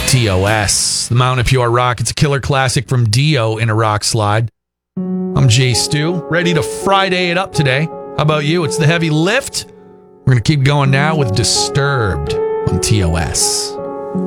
TOS, the Mountain of Pure Rock. It's a killer classic from Dio in a rock slide. I'm Jay Stu, ready to Friday it up today. How about you? It's the heavy lift. We're going to keep going now with Disturbed on TOS.